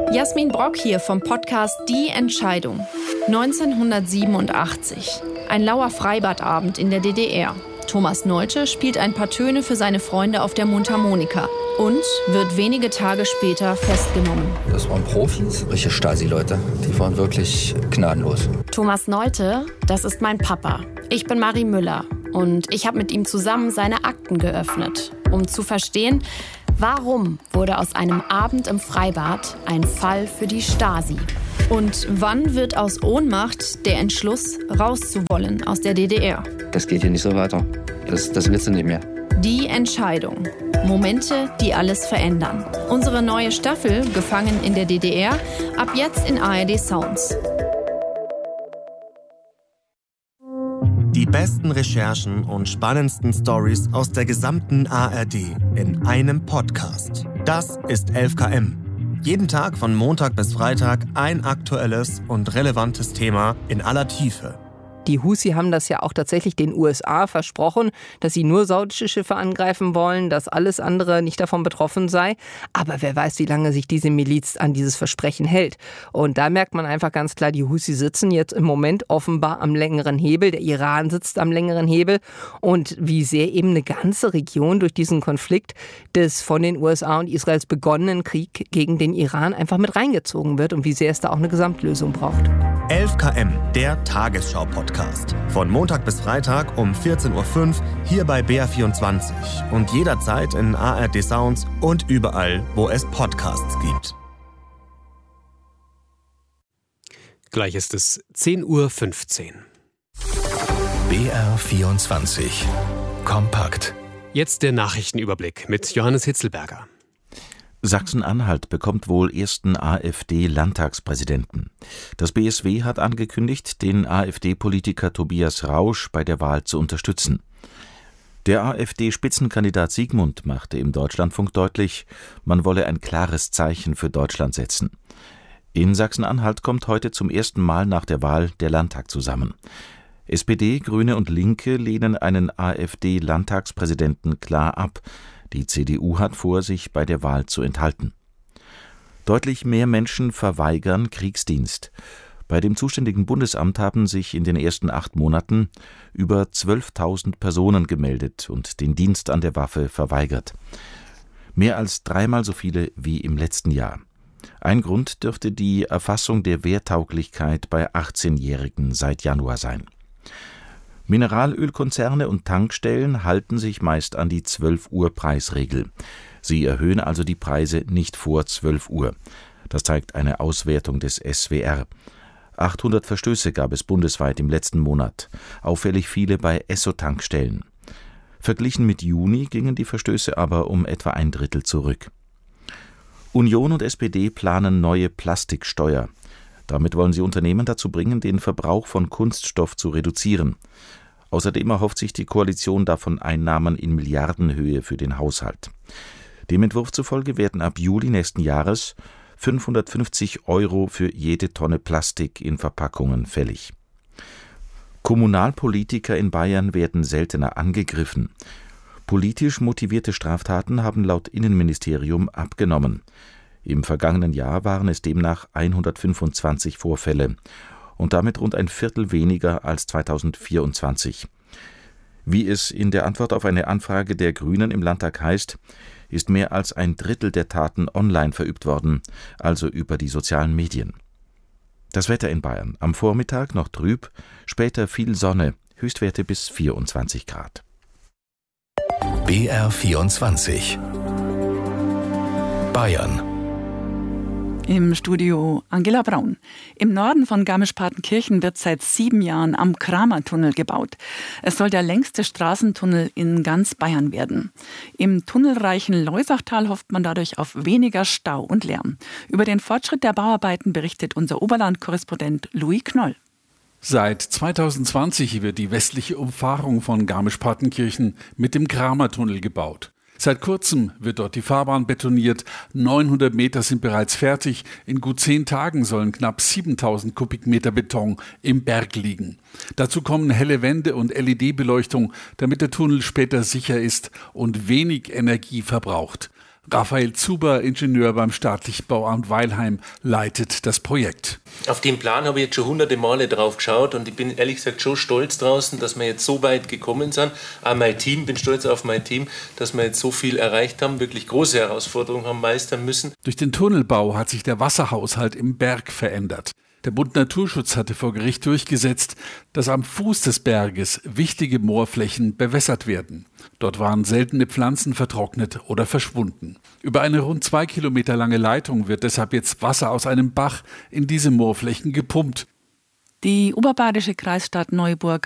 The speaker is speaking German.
Jasmin Brock hier vom Podcast Die Entscheidung. 1987. Ein lauer Freibadabend in der DDR. Thomas Neute spielt ein paar Töne für seine Freunde auf der Mundharmonika und wird wenige Tage später festgenommen. Das waren Profis, richtige Stasi-Leute. Die waren wirklich gnadenlos. Thomas Neute, das ist mein Papa. Ich bin Marie Müller und ich habe mit ihm zusammen seine Akten geöffnet, um zu verstehen, warum wurde aus einem Abend im Freibad ein Fall für die Stasi? Und wann wird aus Ohnmacht der Entschluss, rauszuwollen aus der DDR? Das geht hier nicht so weiter. Das willst du nicht mehr. Die Entscheidung. Momente, die alles verändern. Unsere neue Staffel, Gefangen in der DDR, ab jetzt in ARD Sounds. Die besten Recherchen und spannendsten Stories aus der gesamten ARD in einem Podcast. Das ist 11KM. Jeden Tag von Montag bis Freitag ein aktuelles und relevantes Thema in aller Tiefe. Die Husi haben das ja auch tatsächlich den USA versprochen, dass sie nur saudische Schiffe angreifen wollen, dass alles andere nicht davon betroffen sei. Aber wer weiß, wie lange sich diese Miliz an dieses Versprechen hält. Und da merkt man einfach ganz klar, die Husi sitzen jetzt im Moment offenbar am längeren Hebel. Der Iran sitzt am längeren Hebel. Und wie sehr eben eine ganze Region durch diesen Konflikt des von den USA und Israels begonnenen Krieg gegen den Iran einfach mit reingezogen wird und wie sehr es da auch eine Gesamtlösung braucht. 11KM, der Tagesschau-Podcast. Von Montag bis Freitag um 14.05 Uhr hier bei BR24 und jederzeit in ARD Sounds und überall, wo es Podcasts gibt. Gleich ist es 10.15 Uhr. BR24 Kompakt. Jetzt der Nachrichtenüberblick mit Johannes Hitzelberger. Sachsen-Anhalt bekommt wohl ersten AfD-Landtagspräsidenten. Das BSW hat angekündigt, den AfD-Politiker Tobias Rausch bei der Wahl zu unterstützen. Der AfD-Spitzenkandidat Siegmund machte im Deutschlandfunk deutlich, man wolle ein klares Zeichen für Deutschland setzen. In Sachsen-Anhalt kommt heute zum ersten Mal nach der Wahl der Landtag zusammen. SPD, Grüne und Linke lehnen einen AfD-Landtagspräsidenten klar ab. Die CDU hat vor, sich bei der Wahl zu enthalten. Deutlich mehr Menschen verweigern Kriegsdienst. Bei dem zuständigen Bundesamt haben sich in den ersten 8 Monaten über 12.000 Personen gemeldet und den Dienst an der Waffe verweigert. Mehr als 3-mal so viele wie im letzten Jahr. Ein Grund dürfte die Erfassung der Wehrtauglichkeit bei 18-Jährigen seit Januar sein. Mineralölkonzerne und Tankstellen halten sich meist an die 12-Uhr-Preisregel. Sie erhöhen also die Preise nicht vor 12 Uhr. Das zeigt eine Auswertung des SWR. 800 Verstöße gab es bundesweit im letzten Monat, auffällig viele bei Esso-Tankstellen. Verglichen mit Juni gingen die Verstöße aber um etwa 1/3 zurück. Union und SPD planen neue Plastiksteuer. Damit wollen sie Unternehmen dazu bringen, den Verbrauch von Kunststoff zu reduzieren. Außerdem erhofft sich die Koalition davon Einnahmen in Milliardenhöhe für den Haushalt. Dem Entwurf zufolge werden ab Juli nächsten Jahres 550 € für jede Tonne Plastik in Verpackungen fällig. Kommunalpolitiker in Bayern werden seltener angegriffen. Politisch motivierte Straftaten haben laut Innenministerium abgenommen. Im vergangenen Jahr waren es demnach 125 Vorfälle und damit rund ein Viertel weniger als 2024. Wie es in der Antwort auf eine Anfrage der Grünen im Landtag heißt, ist mehr als 1/3 der Taten online verübt worden, also über die sozialen Medien. Das Wetter in Bayern: am Vormittag noch trüb, später viel Sonne, Höchstwerte bis 24 Grad. BR24 Bayern. Im Studio Angela Braun. Im Norden von Garmisch-Partenkirchen wird seit 7 Jahren am Kramertunnel gebaut. Es soll der längste Straßentunnel in ganz Bayern werden. Im tunnelreichen Loisachtal hofft man dadurch auf weniger Stau und Lärm. Über den Fortschritt der Bauarbeiten berichtet unser Oberland-Korrespondent Louis Knoll. Seit 2020 wird die westliche Umfahrung von Garmisch-Partenkirchen mit dem Kramertunnel gebaut. Seit kurzem wird dort die Fahrbahn betoniert. 900 Meter sind bereits fertig. In gut 10 Tagen sollen knapp 7.000 Kubikmeter Beton im Berg liegen. Dazu kommen helle Wände und LED-Beleuchtung, damit der Tunnel später sicher ist und wenig Energie verbraucht. Raphael Zuber, Ingenieur beim Staatlichen Bauamt Weilheim, leitet das Projekt. Auf den Plan habe ich jetzt schon hunderte Male drauf geschaut und ich bin ehrlich gesagt schon stolz draußen, dass wir jetzt so weit gekommen sind. Auch mein Team, bin stolz auf mein Team, dass wir jetzt so viel erreicht haben, wirklich große Herausforderungen haben meistern müssen. Durch den Tunnelbau hat sich der Wasserhaushalt im Berg verändert. Der Bund Naturschutz hatte vor Gericht durchgesetzt, dass am Fuß des Berges wichtige Moorflächen bewässert werden. Dort waren seltene Pflanzen vertrocknet oder verschwunden. Über eine rund 2 Kilometer lange Leitung wird deshalb jetzt Wasser aus einem Bach in diese Moorflächen gepumpt. Die oberbadische Kreisstadt Neuburg